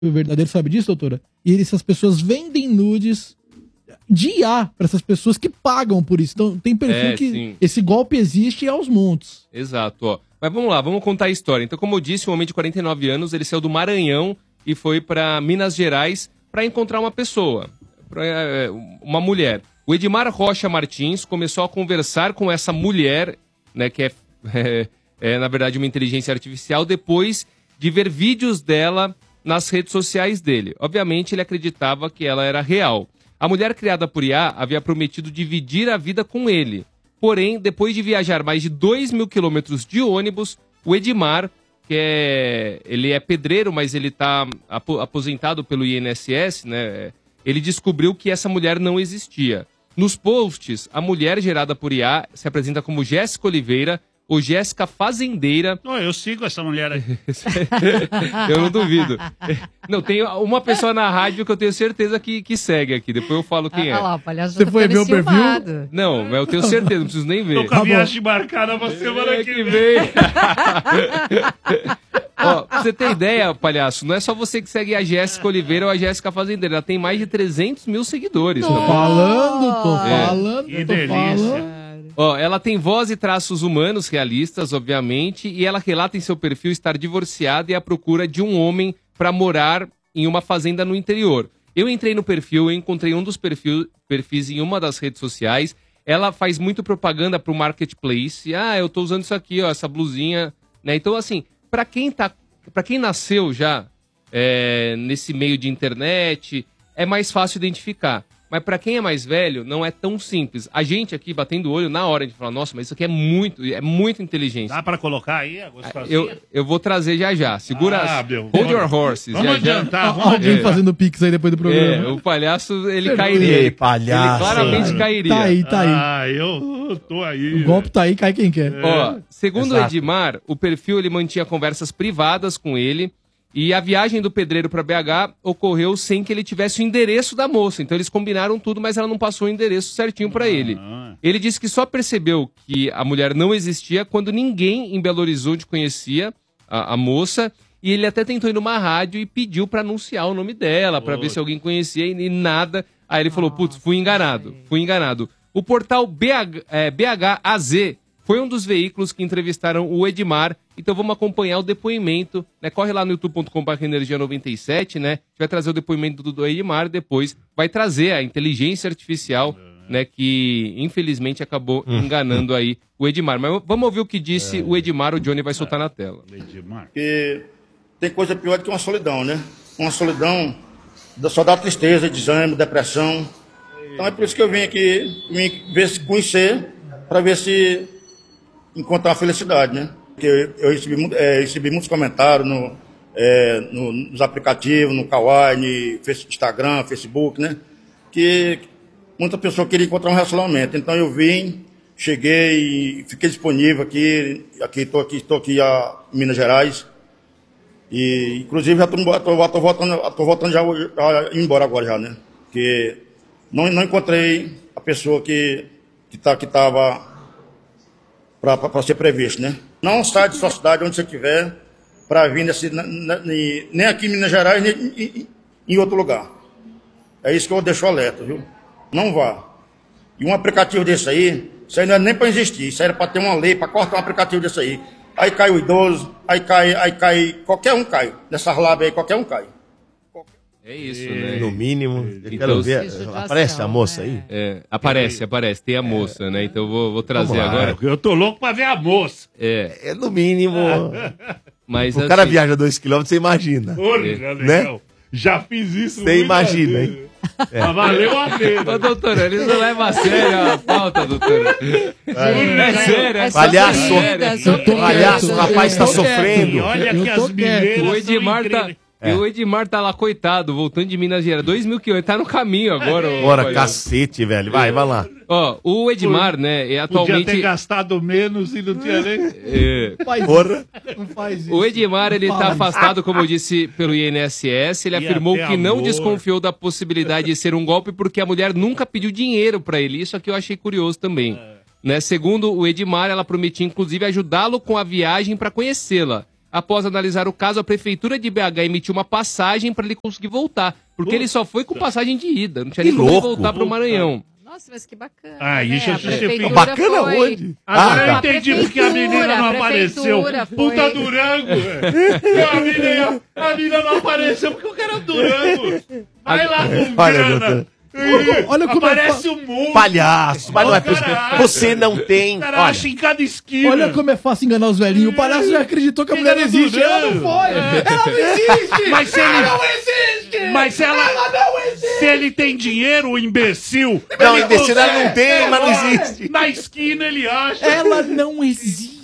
O verdadeiro sabe disso, doutora? E essas pessoas vendem nudes de IA para essas pessoas que pagam por isso. Então tem perfil que sim. esse golpe existe aos montes. Exato, ó. Mas vamos lá, vamos contar a história. Então, como eu disse, um homem de 49 anos, ele saiu do Maranhão e foi para Minas Gerais para encontrar uma pessoa, uma mulher. O Edmar Rocha Martins começou a conversar com essa mulher, né, que é na verdade uma inteligência artificial, depois de ver vídeos dela nas redes sociais dele. Obviamente, ele acreditava que ela era real. A mulher criada por IA havia prometido dividir a vida com ele. Porém, depois de viajar mais de 2.000 quilômetros de ônibus, o Edmar, ele é pedreiro, mas ele está aposentado pelo INSS, né? Ele descobriu que essa mulher não existia. Nos posts, a mulher gerada por IA se apresenta como Jéssica Oliveira, ou Jéssica Fazendeira. Oh, eu sigo essa mulher aí. Eu não duvido. Não, tem uma pessoa na rádio que eu tenho certeza que segue aqui. Depois eu falo quem é. Lá, o palhaço Você foi ver o perfil? Não, mas eu tenho certeza, não preciso nem ver. Tô com a viagem marcada pra semana que vem. Ó, pra você ter ideia, palhaço, não é só você que segue a Jéssica Oliveira ou a Jéssica Fazendeira. Ela tem mais de 300 mil seguidores. Tô falando, Que tô delícia. falando. Ó, ela tem voz e traços humanos realistas, obviamente, e ela relata em seu perfil estar divorciada e à procura de um homem para morar em uma fazenda no interior. Eu entrei no perfil, eu encontrei um dos perfis em uma das redes sociais. Ela faz muito propaganda pro marketplace. Ah, eu tô usando isso aqui, ó, essa blusinha, né? Então, assim, para quem nasceu já nesse meio de internet, é mais fácil identificar. Mas para quem é mais velho, não é tão simples. A gente aqui, batendo o olho, na hora de falar, nossa, mas isso aqui é muito inteligente. Dá pra colocar aí a gostosinha? Eu vou trazer já. Segura, hold your horses. Vamos adiantar, vamos Alguém fazendo pix aí depois do programa. O palhaço, ele cairia. Ele claramente cairia. Tá aí. Ah, eu tô aí. O golpe tá aí, cai quem quer. Ó, segundo o Edmar, o perfil ele mantinha conversas privadas com ele. E a viagem do pedreiro para BH ocorreu sem que ele tivesse o endereço da moça. Então eles combinaram tudo, mas ela não passou o endereço certinho para ele. Ele disse que só percebeu que a mulher não existia quando ninguém em Belo Horizonte conhecia a moça. E ele até tentou ir numa rádio e pediu para anunciar o nome dela, para ver se alguém conhecia e nada. Aí ele falou, putz, fui enganado. O portal BHAZ foi um dos veículos que entrevistaram o Edmar. Então vamos acompanhar o depoimento, né? Corre lá no youtube.com/energia97, né? A gente vai trazer o depoimento do Edmar, depois vai trazer a inteligência artificial, né? Que infelizmente acabou enganando aí o Edmar. Mas vamos ouvir o que disse o Edmar, o Johnny vai soltar na tela. Porque tem coisa pior do que uma solidão, né? Uma solidão só dá tristeza, desânimo, depressão. Então é por isso que eu vim aqui ver se conhecer, para ver se encontrar uma felicidade, né? Porque eu recebi muitos comentários nos aplicativos, no Kawaii, no Instagram, Facebook, né? Que muita pessoa queria encontrar um relacionamento. Então eu vim, cheguei e fiquei disponível aqui. Estou aqui em Minas Gerais. E inclusive já estou voltando já embora agora já, né? Porque não encontrei a pessoa que estava para ser previsto, né? Não sai de sua cidade, onde você estiver, para vir nem aqui em Minas Gerais, nem em outro lugar. É isso que eu deixo alerta, viu? Não vá. E um aplicativo desse aí, isso aí não é nem para existir, isso aí era para ter uma lei, para cortar um aplicativo desse aí. Aí cai o idoso, aí cai, qualquer um cai. Nessas lábias aí, qualquer um cai. É isso, né? No mínimo. Eu quero ver. Aparece a moça aí? Aparece. Tem a moça, né? Então eu vou trazer agora. Eu tô louco pra ver a moça. É no mínimo. Mas, o cara viaja 2 km, você imagina. Olha, né? Já fiz isso. Você imagina, hein? Valeu a pena. Ô, doutora, eles não levam a sério a pauta, doutora. É sério, palhaço, o rapaz está sofrendo. Olha que as mineiras o Edmar tá lá, coitado, voltando de Minas Gerais. 2.000 quilômetros, tá no caminho agora. Bora, cacete, velho. Vai lá. Ó, o Edmar, né, atualmente... Podia ter gastado menos e não tinha nem... Não faz isso. O Edmar, ele tá afastado, como eu disse, pelo INSS. Ele afirmou que não desconfiou da possibilidade de ser um golpe porque a mulher nunca pediu dinheiro pra ele. Isso aqui eu achei curioso também. Né? Segundo o Edmar, ela prometia, inclusive, ajudá-lo com a viagem pra conhecê-la. Após analisar o caso, a prefeitura de BH emitiu uma passagem para ele conseguir voltar. Porque ele só foi com passagem de ida. Não tinha nem como ele voltar para o Maranhão. Nossa, mas que bacana. Ah, isso né? eu justifico. Bacana onde? Agora eu tá. entendi porque a menina não apareceu. Puta Durango, velho. A menina não apareceu porque o cara é Durango. Vai lá com Olha, grana. doutor. Olha como Aparece um mundo. Palhaço, mas não é O cara possível. acha. Você não tem. O cara acha em cada esquina. Olha como é fácil enganar os velhinhos. O palhaço já acreditou que a mulher não existe. Ela não foi. Ela não existe. Mas se ele... Ela não existe. Mas se ela... não existe. Se ele tem dinheiro, o imbecil... Não, ele imbecil ela consegue. não tem, mas não existe. Na esquina ele acha. Ela não existe.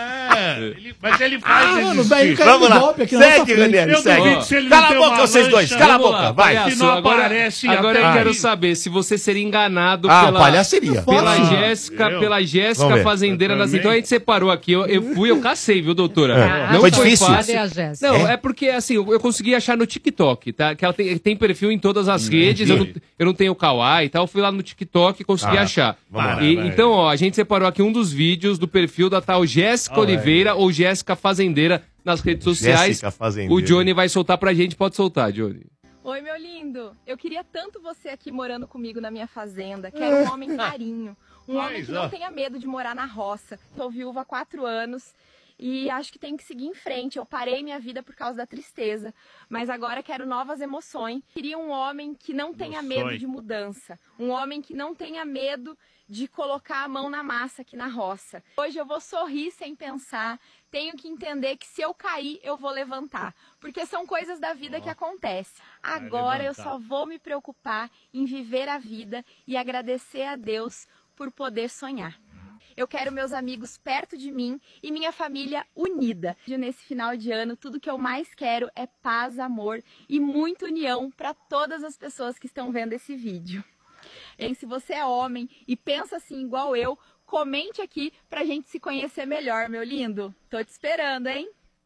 Mas ele faz mano, velho, existir. caiu Vamos no lá. golpe aqui na nossa Segue, frente. Ranieri, Eu segue. duvido se ele não Cala a tem boca, uma vocês dois. mancha. Cala a Vamos lá, boca, vai. palhaço, Se não agora aparece agora eu até quero aí. saber se você seria enganado Ah, o pela... palhaço seria. Pela Fácil. Jéssica, Eu? pela Jéssica Vamos ver. fazendeira nas. Então a gente separou aqui. Eu cacei, viu, doutora? É. Não Foi difícil? Cadê a Jéssica? Não, é porque assim, eu consegui achar no TikTok, tá? Que ela tem perfil em todas as redes. Eu não tenho Kawaii e tal. Eu fui lá no TikTok e consegui achar. vamos lá. E, Vai. então, ó, a gente separou aqui um dos vídeos do perfil da tal Jéssica Oliveira ou Jéssica Fazendeira nas redes sociais. Jéssica Fazendeira. O Johnny vai soltar pra gente. Pode soltar, Johnny. Oi, meu lindo. Eu queria tanto você aqui morando comigo na minha fazenda. Quero um homem carinho. Um homem que não tenha medo de morar na roça. Tô viúva há 4 anos e acho que tenho que seguir em frente. Eu parei minha vida por causa da tristeza, mas agora quero novas emoções. Queria um homem que não tenha medo de mudança. Um homem que não tenha medo de colocar a mão na massa aqui na roça. Hoje eu vou sorrir sem pensar. Tenho que entender que se eu cair, eu vou levantar. Porque são coisas da vida que acontecem. Agora eu só vou me preocupar em viver a vida e agradecer a Deus por poder sonhar. Eu quero meus amigos perto de mim e minha família unida. Nesse final de ano, tudo que eu mais quero é paz, amor e muita união para todas as pessoas que estão vendo esse vídeo. E se você é homem e pensa assim igual eu, comente aqui pra gente se conhecer melhor, meu lindo. Tô te esperando, hein?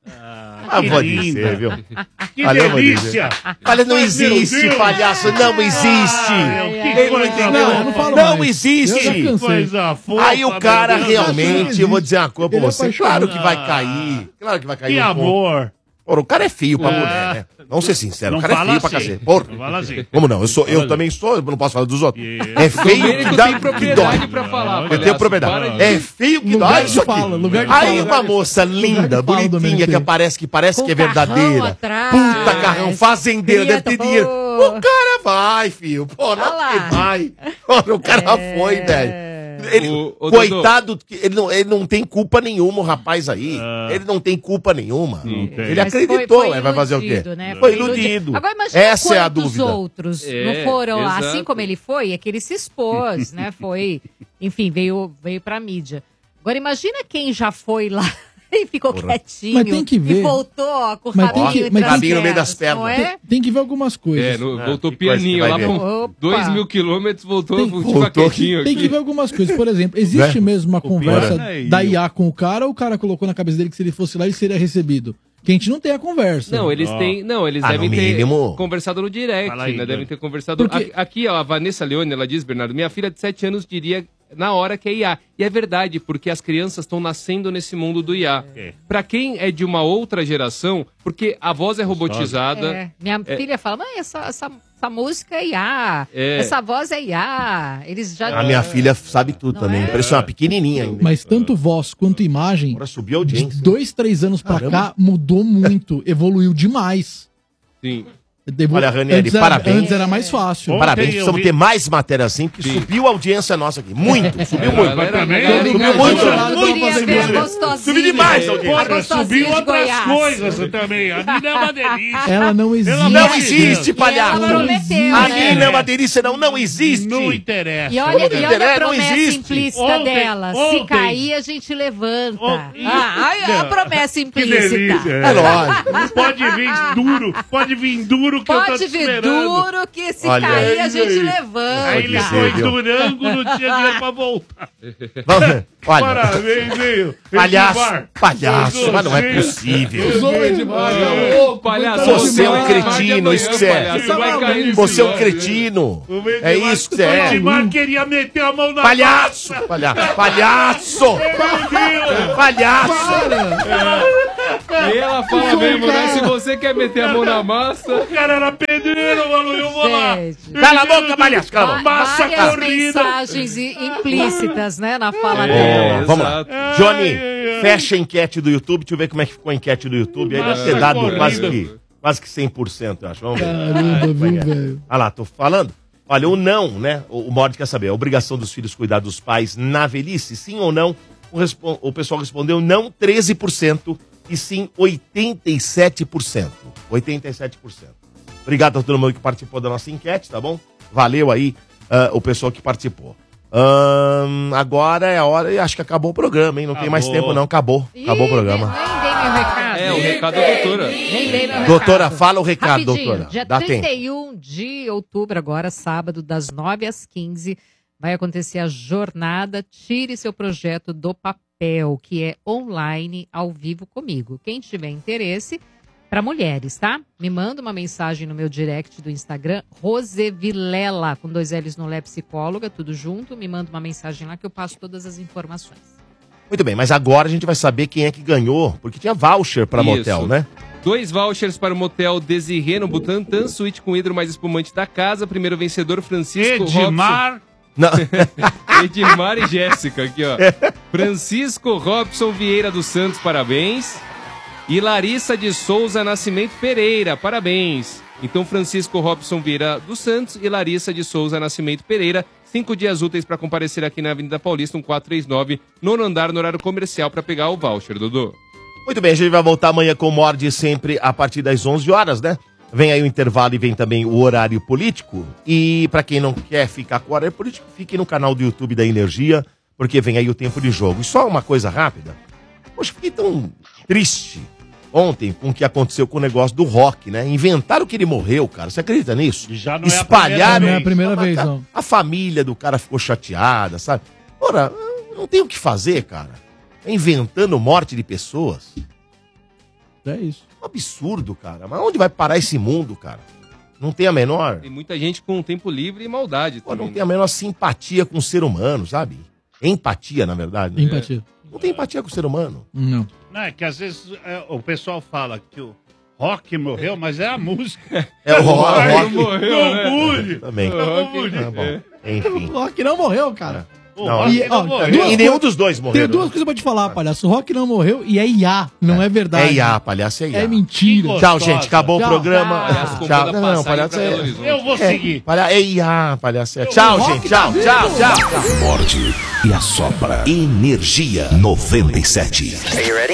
Pode ser, viu? Que Valeu, delícia! Olha, não Mas, meu existe, Deus. palhaço, não existe. Que Ele não coisa entendeu. Não, eu não falo Não mais. existe. Eu já cansei. Coisa fofa, Aí o cara meu Deus. realmente, eu vou dizer uma coisa pra Ele é você, apaixonado. claro que vai cair. Claro que vai cair. Que um ponto. amor! Porra, o cara é feio pra mulher, né? Vamos ser sinceros, Não o cara é fala feio pra assim. cacete. Porra. Não fala assim. Como não? Eu assim. também sou, eu não posso falar dos outros. Yeah. É feio Domênico que dá, tem que propriedade dói. pra falar. Eu palhaço. tenho propriedade. Para de- É feio que Lugar dói de isso aqui. fala, lugar de Aí fala. uma moça linda, de fala, bonitinha, Domênico. que parece Com que é carrão verdadeira. atrás. Puta carrão, fazendeira, deve ter Preta, dinheiro. pô. O cara vai, filho. Pô, não Olha lá. que vai. Olha, o cara foi, velho. Ele, Ô, coitado, ele não tem culpa nenhuma, o rapaz aí. Ele não tem culpa nenhuma. Não tem. Ele Mas acreditou, foi mas vai fazer o quê? iludido, né? Foi iludido. Agora imagina Essa é a quantos dúvida. outros É, não foram lá, exato. assim como ele foi, é que ele se expôs, né? Foi, enfim, veio pra mídia. Agora imagina quem já foi lá e ficou quietinho. Mas tem que ver. E voltou, ó, com o Mas tem rabinho que- entre mas as tem que- no meio das pernas, não pernas. é? Tem que ver algumas coisas. Voltou que coisa pianinho que lá vai com ver. Opa. 2.000 quilômetros, voltou Tem- de paquetinho Tem que aqui. ver algumas coisas. Por exemplo, existe mesmo uma conversa da IA com o cara ou o cara colocou na cabeça dele que se ele fosse lá ele seria recebido? Que a gente não tem a conversa. Não, eles têm. Não, eles Ah, devem no ter mínimo. conversado no direct, Fala aí, né? Leandro. Devem ter conversado. Porque- Aqui, ó, a Vanessa Leone, ela diz, Bernardo, minha filha de 7 anos diria na hora que é IA. E é verdade, porque as crianças estão nascendo nesse mundo do IA. Pra quem é de uma outra geração, porque a voz é robotizada. É, minha filha fala, mãe, essa música é IA, É. essa voz é IA. Eles já... A minha filha sabe tudo Não também. é? Impressionante, pequenininha ainda. Mas tanto voz quanto imagem, Agora subiu a de audiência. 2, 3 anos pra Caramba. cá, mudou muito. Evoluiu demais. Sim. Olha, Ranieri, antes era, parabéns. Antes era mais fácil. Bom, Parabéns, Ontem eu precisamos vi- ter mais matéria assim, porque subiu a audiência nossa aqui. Muito, subiu muito. Galera, também galera, subiu galera, muito. galera, Eu queria ver a gostosinha. Subiu demais a audiência. A Porra, gostosinha subiu de outras Goiás. coisas também. A mina é uma delícia. Ela não existe. Pelo Não amor de existe, Deus. palhaço. Ela prometeu, A né? mina é uma delícia, não existe. Não interessa. E olha, Não e olha a não promessa existe. implícita Ontem- dela. Se ontem- cair, a gente levanta. Ontem- A promessa Que implícita. delícia. É lógico. Pode vir duro que eu tô Pode te vir esperando. duro que se Olha cair, a aí, gente aí. levanta. Aí ele Pode foi ser, em viu? Durango, não tinha dinheiro pra voltar. Vamos, olha, Parabéns, meu. palhaço, Edmar. palhaço, mas não é possível. Ô, palhaço, Você é um vai cretino, isso que você é. palhaço, vai cair Você é um nesse- cretino. O Edmar- É isso que você O é. Edmar queria meter a mão na Palhaço, massa. palhaço, palhaço, Meu Deus. palhaço. E ela fala mesmo, né? Se você quer meter a mão na massa... O cara era pedreiro, mano, eu vou lá. Cala a boca, palhaço, cala a boca. Massa Várias corrida. mensagens implícitas, né, na fala dela. Vamos lá. Johnny, fecha a enquete do YouTube. Deixa eu ver como é que ficou a enquete do YouTube. Aí deve ter dado quase que 100%, eu acho. Vamos ver. Caramba, viu, velho? Olha lá, tô falando. Olha, o não, né? O Mord quer saber. A obrigação dos filhos cuidar dos pais na velhice, sim ou não? O pessoal respondeu não 13% e sim 87%. 87%. Obrigado a todo mundo que participou da nossa enquete, tá bom? Valeu aí o pessoal que participou. Agora é a hora, e acho que acabou o programa, hein? Não tem mais tempo não, acabou. Acabou o programa. Nem dei meu recado. O recado da doutora. Nem dei meu recado. Doutora, fala o recado, Rapidinho, doutora. dia Dá 31 de outubro, agora, sábado, das 9 às 15, vai acontecer a jornada Tire Seu Projeto do Papel, que é online, ao vivo comigo. Quem tiver interesse, para mulheres, tá? Me manda uma mensagem no meu direct do Instagram, Rosevilela, com 2 L's no Lé Psicóloga, tudo junto. Me manda uma mensagem lá que eu passo todas as informações. Muito bem, mas agora a gente vai saber quem é que ganhou, porque tinha voucher para motel, né? 2 vouchers para o motel Desirê no Butantã, suíte com hidro mais espumante da casa. Primeiro vencedor, Francisco Edmar. Não. Edmar e Jéssica, aqui ó. Francisco Robson Vieira dos Santos, parabéns. E Larissa de Souza Nascimento Pereira, parabéns. Então, Francisco Robson Vieira dos Santos e Larissa de Souza Nascimento Pereira, 5 dias úteis para comparecer aqui na Avenida Paulista, 1439, nono andar, no horário comercial, para pegar o voucher, Dudu. Muito bem, a gente vai voltar amanhã com o Mord sempre a partir das 11 horas, né? Vem aí o intervalo e vem também o horário político. E para quem não quer ficar com o horário político, fique no canal do YouTube da Energia, porque vem aí o tempo de jogo. E só uma coisa rápida. Poxa, fiquei tão triste ontem com o que aconteceu com o negócio do Rock, né? Inventaram que ele morreu, cara. Você acredita nisso? Já não espalharam. Não é a primeira vez, não. A família do cara ficou chateada, sabe? Ora, não tem o que fazer, cara. É inventando morte de pessoas. É isso. Um absurdo, cara. Mas onde vai parar esse mundo, cara? Não tem a menor... Tem muita gente com tempo livre e maldade também. Não tem a menor simpatia com o ser humano, sabe? Empatia, na verdade. Né? Empatia. Não tem empatia com o ser humano. Não. Não, é que às vezes o pessoal fala que o Rock morreu, mas é a música. É o Rock. morreu, né? Confunde. Também. Rock, Tá bom. Enfim. O Rock não morreu, cara. O Não, Rock e- não ó, morreu. E nenhum dos dois morreram. Tem duas coisas pra te falar, palhaço. O Rock não morreu e é IA, não é verdade. É IA, palhaço, é IA. É mentira. Que Tchau, gostosa. gente. Acabou Tchau. o programa. Palhaço com Tchau. toda Não, passagem palhaço pra Belo é... Horizonte. Eu vou seguir. É IA, palhaço é... Tchau, gente. Tchau, tchau, tchau. Morde e assopra. Energia 97. Are you ready?